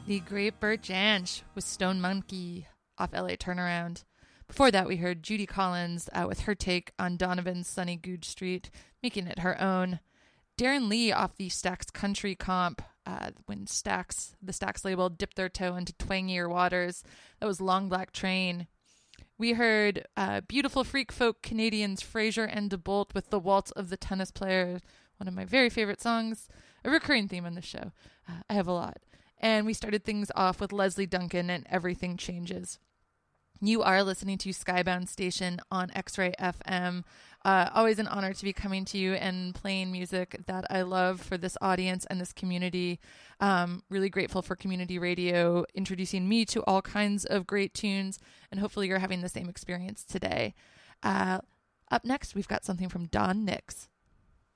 The great Bert Jansch with Stone Monkey off LA Turnaround. Before that, we heard Judy Collins with her take on Donovan's Sunny Goode Street, making it her own. Darren Lee off the Stax Country comp, when the Stax label dipped their toe into twangier waters. That was Long Black Train. We heard beautiful freak folk Canadians Fraser and DeBolt with The Waltz of the Tennis Player, one of my very favorite songs, a recurring theme on the show. I have a lot. And we started things off with Leslie Duncan and Everything Changes. You are listening to Skybound Station on X-Ray FM. Always an honor to be coming to you and playing music that I love for this audience and this community. Really grateful for community radio introducing me to all kinds of great tunes, and hopefully you're having the same experience today. Up next, we've got something from Don Nix.